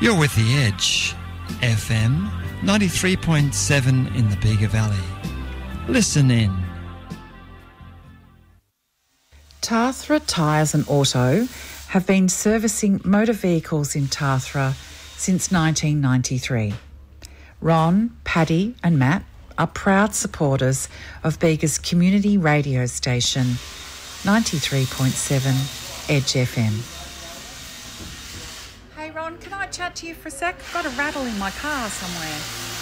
You're with The Edge, FM 93.7 in the Bega Valley. Listen in. Tathra Tyres and Auto have been servicing motor vehicles in Tathra since 1993. Ron, Paddy and Matt are proud supporters of Bega's community radio station, 93.7 Edge FM. Hey Ron, can I chat to you for a sec? I've got a rattle in my car somewhere.